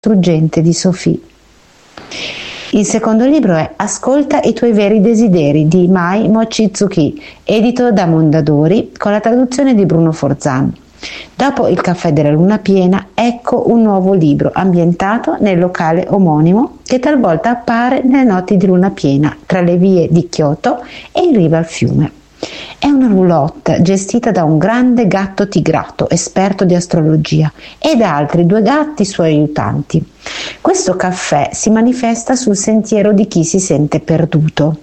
struggente di Sophie. Il secondo libro è Ascolta i tuoi veri desideri di Mai Mochizuki, edito da Mondadori con la traduzione di Bruno Forzan. Dopo Il caffè della luna piena, ecco un nuovo libro ambientato nel locale omonimo che talvolta appare nelle notti di luna piena tra le vie di Kyoto e in riva al fiume. È una roulotte gestita da un grande gatto tigrato, esperto di astrologia, e da altri 2 gatti suoi aiutanti. Questo caffè si manifesta sul sentiero di chi si sente perduto.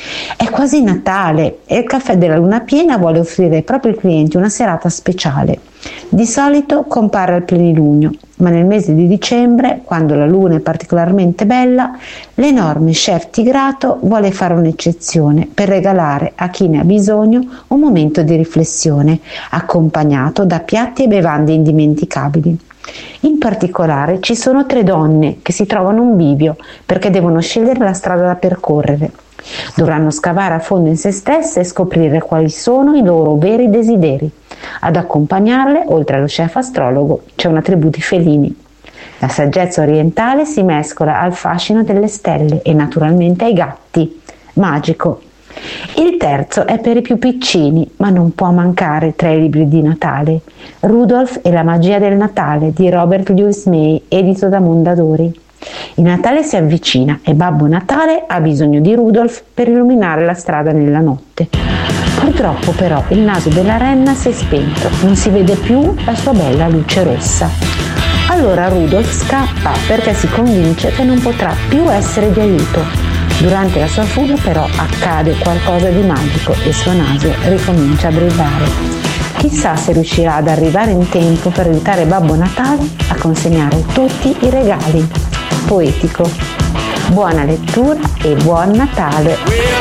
È quasi Natale e il caffè della luna piena vuole offrire ai propri clienti una serata speciale. Di solito compare al plenilunio, ma nel mese di dicembre, quando la luna è particolarmente bella, l'enorme chef tigrato vuole fare un'eccezione per regalare a chi ne ha bisogno un momento di riflessione, accompagnato da piatti e bevande indimenticabili. In particolare ci sono 3 donne che si trovano un bivio perché devono scegliere la strada da percorrere. Dovranno scavare a fondo in se stesse e scoprire quali sono i loro veri desideri. Ad accompagnarle, oltre allo chef astrologo, c'è una tribù di felini. La saggezza orientale si mescola al fascino delle stelle e naturalmente ai gatti. Magico. Il terzo è per i più piccini, ma non può mancare tra i libri di Natale. Rudolph e la magia del Natale di Robert Louis May, edito da Mondadori. Il Natale si avvicina e Babbo Natale ha bisogno di Rudolph per illuminare la strada nella notte. Purtroppo però il naso della renna si è spento, non si vede più la sua bella luce rossa. Allora Rudolph scappa perché si convince che non potrà più essere di aiuto. Durante la sua fuga però accade qualcosa di magico e il suo naso ricomincia a brillare. Chissà se riuscirà ad arrivare in tempo per aiutare Babbo Natale a consegnare tutti i regali. Poetico. Buona lettura e buon Natale!